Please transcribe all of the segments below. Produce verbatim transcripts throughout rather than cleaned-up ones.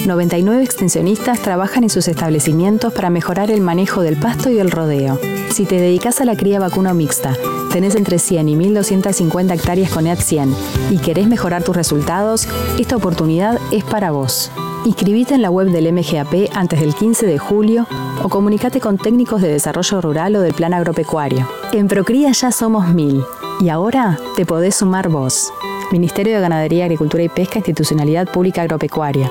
noventa y nueve extensionistas trabajan en sus establecimientos para mejorar el manejo del pasto y el rodeo. Si te dedicas a la cría vacuna mixta, tenés entre cien y mil doscientas cincuenta hectáreas con E A T cien y querés mejorar tus resultados, esta oportunidad es para vos. Inscribite en la web del M G A P antes del quince de julio o comunicate con técnicos de desarrollo rural o del plan agropecuario. En Procría ya somos mil y ahora te podés sumar vos. Ministerio de Ganadería, Agricultura y Pesca, Institucionalidad Pública Agropecuaria.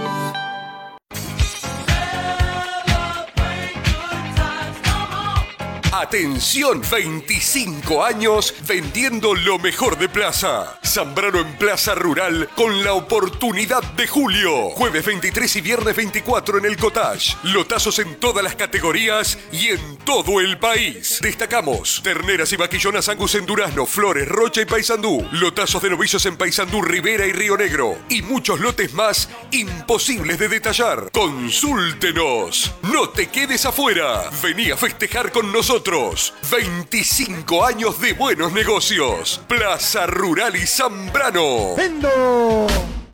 Atención, veinticinco años vendiendo lo mejor de Plaza. Zambrano en Plaza Rural con la oportunidad de julio. Jueves veintitrés y viernes veinticuatro en el Cottage. Lotazos en todas las categorías y en todo el país. Destacamos terneras y vaquillonas Angus en Durazno, Flores, Rocha y Paysandú. Lotazos de novicios en Paysandú, Rivera y Río Negro. Y muchos lotes más imposibles de detallar. Consúltenos. No te quedes afuera. Vení a festejar con nosotros. veinticinco años de buenos negocios. Plaza Rural y Zambrano. ¡Vendo!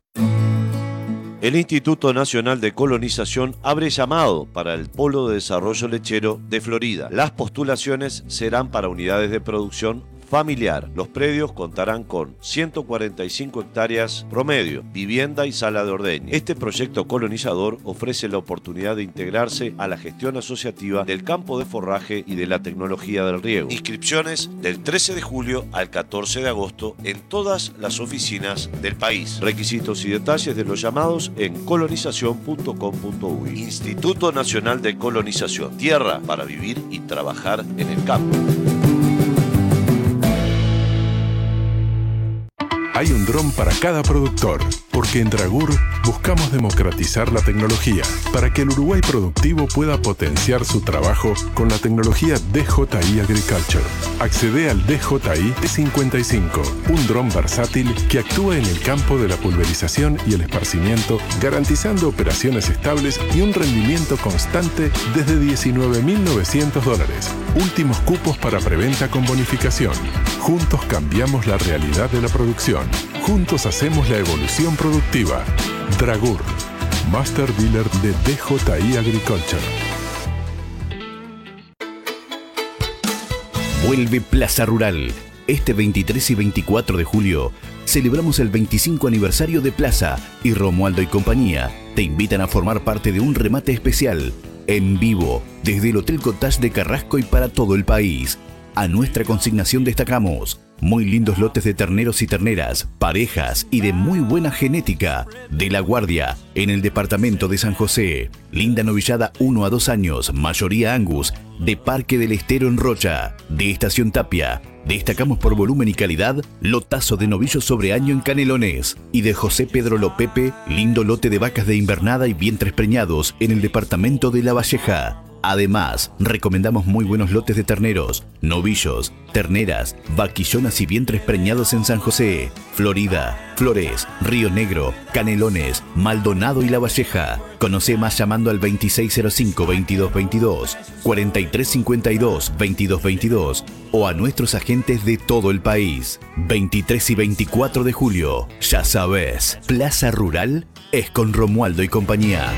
El Instituto Nacional de Colonización abre llamado para el Polo de Desarrollo Lechero de Florida. Las postulaciones serán para unidades de producción familiar. Los predios contarán con ciento cuarenta y cinco hectáreas promedio, vivienda y sala de ordeño. Este proyecto colonizador ofrece la oportunidad de integrarse a la gestión asociativa del campo de forraje y de la tecnología del riego. Inscripciones del trece de julio al catorce de agosto en todas las oficinas del país. Requisitos y detalles de los llamados en colonización punto com punto uy. Instituto Nacional de Colonización. Tierra para vivir y trabajar en el campo. Hay un dron para cada productor, porque en Dragur buscamos democratizar la tecnología para que el Uruguay productivo pueda potenciar su trabajo con la tecnología D J I Agriculture. Accede al D J I T cincuenta y cinco, un dron versátil que actúa en el campo de la pulverización y el esparcimiento, garantizando operaciones estables y un rendimiento constante desde diecinueve mil novecientos dólares. Últimos cupos para preventa con bonificación. Juntos cambiamos la realidad de la producción. Juntos hacemos la evolución productiva. Dragur, Master Dealer de D J I Agriculture. Vuelve Plaza Rural. Este veintitrés y veinticuatro de julio celebramos el veinticinco aniversario de Plaza y Romualdo y compañía te invitan a formar parte de un remate especial en vivo desde el Hotel Cottage de Carrasco y para todo el país. A nuestra consignación destacamos muy lindos lotes de terneros y terneras, parejas y de muy buena genética. De La Guardia, en el departamento de San José. Linda novillada uno a dos años, mayoría Angus, de Parque del Estero en Rocha. De Estación Tapia, destacamos por volumen y calidad, lotazo de novillo sobre año en Canelones. Y de José Pedro Lopepe, lindo lote de vacas de invernada y vientres preñados en el departamento de La Valleja. Además, recomendamos muy buenos lotes de terneros, novillos, terneras, vaquillonas y vientres preñados en San José, Florida, Flores, Río Negro, Canelones, Maldonado y La Valleja. Conoce más llamando al veintiséis cero cinco, veintidós veintidós, cuarenta y tres cincuenta y dos, veintidós veintidós o a nuestros agentes de todo el país. veintitrés y veinticuatro de julio, ya sabes, Plaza Rural es con Romualdo y compañía.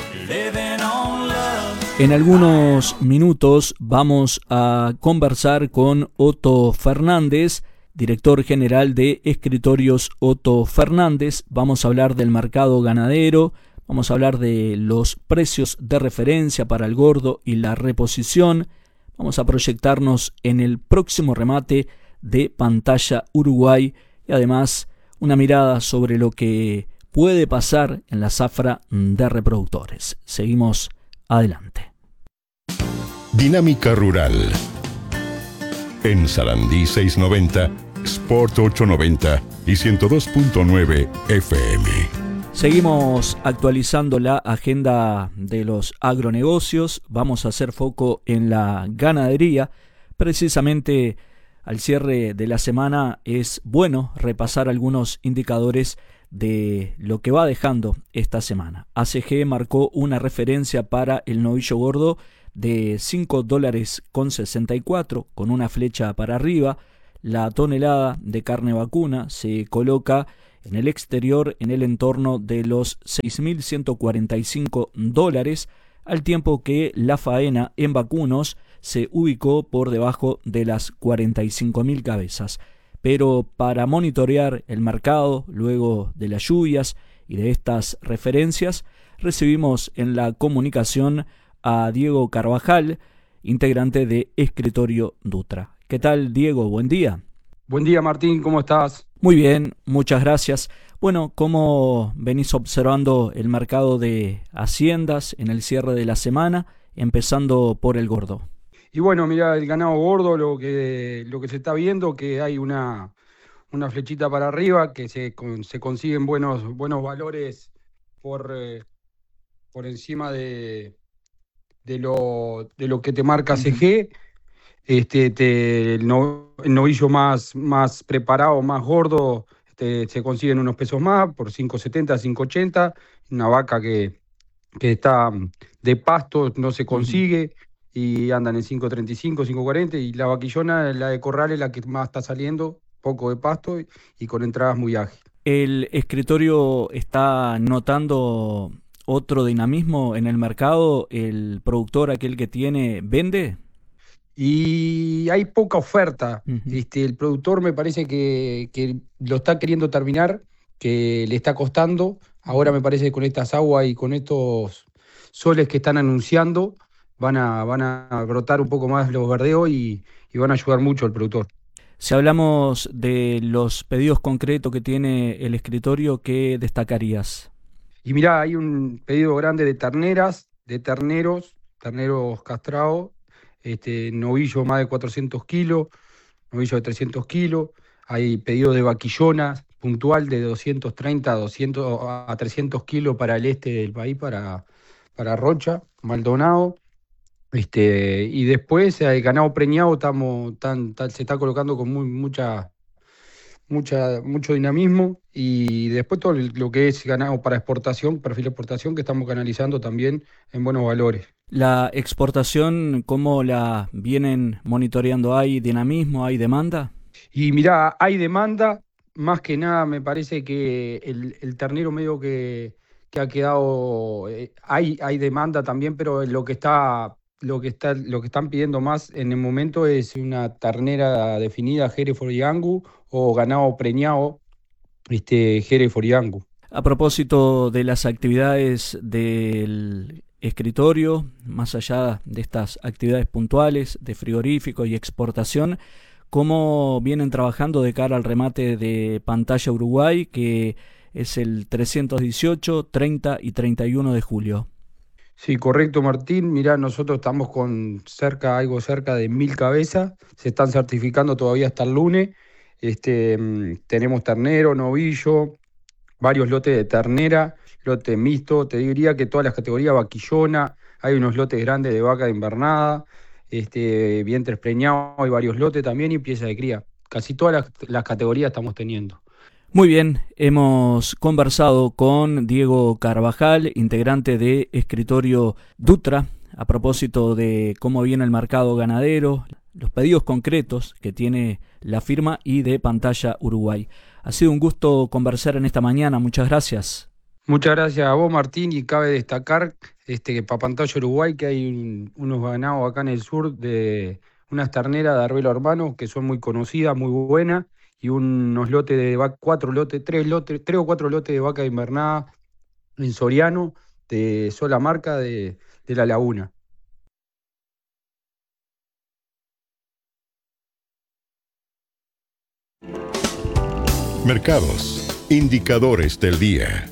En algunos minutos vamos a conversar con Otto Fernández, director general de Escritorios Otto Fernández. Vamos a hablar del mercado ganadero, vamos a hablar de los precios de referencia para el gordo y la reposición. Vamos a proyectarnos en el próximo remate de Pantalla Uruguay y además una mirada sobre lo que puede pasar en la zafra de reproductores. Seguimos adelante. Dinámica Rural. En Sarandí seiscientos noventa, Sport ochocientos noventa y ciento dos punto nueve F M. Seguimos actualizando la agenda de los agronegocios. Vamos a hacer foco en la ganadería. Precisamente al cierre de la semana es bueno repasar algunos indicadores de lo que va dejando esta semana. A C G marcó una referencia para el novillo gordo de cinco dólares con sesenta y cuatro con una flecha para arriba. La tonelada de carne vacuna se coloca en el exterior en el entorno de los seis mil ciento cuarenta y cinco dólares, al tiempo que la faena en vacunos se ubicó por debajo de las cuarenta y cinco mil cabezas. Pero para monitorear el mercado luego de las lluvias y de estas referencias, recibimos en la comunicación a Diego Carvajal, integrante de Escritorio Dutra. ¿Qué tal, Diego? Buen día. Buen día, Martín, ¿cómo estás? Muy bien, muchas gracias. Bueno, ¿cómo venís observando el mercado de haciendas en el cierre de la semana, empezando por el gordo? Y bueno, mira, el ganado gordo, lo que, lo que se está viendo, que hay una, una flechita para arriba, que se, se consiguen buenos, buenos valores por, eh, por encima de, de, lo, de lo que te marca C G. Este, te, el, no, el novillo más, más preparado, más gordo, este, se consiguen unos pesos más, por cinco setenta, cinco ochenta. Una vaca que, que está de pasto no se consigue, uh-huh. y andan en cinco treinta y cinco, cinco cuarenta, y la vaquillona, la de corral, es la que más está saliendo, poco de pasto y, y con entradas muy ágiles. ¿El escritorio está notando otro dinamismo en el mercado? ¿El productor, aquel que tiene, vende? Y hay poca oferta. Uh-huh. Este, el productor me parece que, que lo está queriendo terminar, que le está costando. Ahora me parece que con estas aguas y con estos soles que están anunciando van a, van a brotar un poco más los verdeos y, y van a ayudar mucho al productor. Si hablamos de los pedidos concretos que tiene el escritorio, ¿qué destacarías? Y mirá, hay un pedido grande de terneras, de terneros, terneros castrados, Este, novillo más de cuatrocientos kilos, novillo de trescientos kilos, hay pedidos de vaquillonas puntual de doscientos treinta a, doscientos, a trescientos kilos para el este del país, para, para Rocha, Maldonado. Este, y después el ganado preñado estamos, tan, tan, se está colocando con muy, mucha, mucha, mucho dinamismo, y después todo lo que es ganado para exportación, perfil de exportación, que estamos canalizando también en buenos valores. La exportación, ¿cómo la vienen monitoreando? ¿Hay dinamismo, hay demanda? Y mirá, hay demanda, más que nada me parece que el, el ternero medio que, que ha quedado, eh, hay, hay demanda también, pero lo que está, lo que está, lo que están pidiendo más en el momento es una ternera definida, Hereford y Angus, o ganado preñado, este, Hereford y Angus. A propósito de las actividades del escritorio, más allá de estas actividades puntuales de frigorífico y exportación, ¿cómo vienen trabajando de cara al remate de Pantalla Uruguay, que es el trescientos dieciocho, treinta y treinta y uno de julio? Sí, correcto, Martín. Mirá, nosotros estamos con cerca, algo cerca de mil cabezas, se están certificando todavía hasta el lunes. Este, tenemos ternero, novillo, varios lotes de ternera, lote mixto, te diría que todas las categorías, vaquillona, hay unos lotes grandes de vaca de invernada, este, vientres preñados, hay varios lotes también, y pieza de cría. Casi todas las, las categorías estamos teniendo. Muy bien, hemos conversado con Diego Carvajal, integrante de Escritorio Dutra, a propósito de cómo viene el mercado ganadero, los pedidos concretos que tiene la firma y de Pantalla Uruguay. Ha sido un gusto conversar en esta mañana, muchas gracias. Muchas gracias a vos, Martín, y cabe destacar este, que para Pantalla Uruguay que hay un, unos ganados acá en el sur de unas terneras de Arbelo Hermanos que son muy conocidas, muy buenas, y unos lotes de vaca, cuatro lotes, tres lotes, tres o cuatro lotes de vaca de invernada en Soriano, de sola marca de, de La Laguna. Mercados, indicadores del día.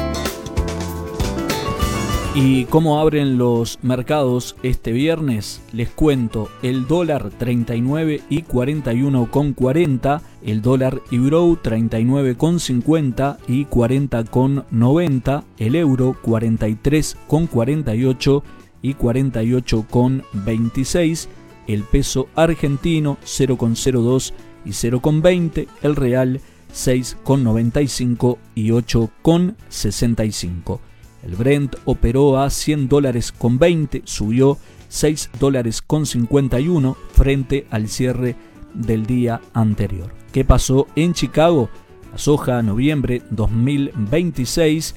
¿Y cómo abren los mercados este viernes? Les cuento, el dólar treinta y nueve y cuarenta y uno con cuarenta, el dólar euro treinta y nueve con cincuenta y cuarenta con noventa, el euro cuarenta y tres con cuarenta y ocho y cuarenta y ocho con veintiséis, el peso argentino cero con cero dos y cero con veinte, el real seis con noventa y cinco y ocho con sesenta y cinco. El Brent operó a cien dólares con veinte, subió seis dólares con cincuenta y uno frente al cierre del día anterior. ¿Qué pasó en Chicago? La soja, noviembre dos mil veintiséis,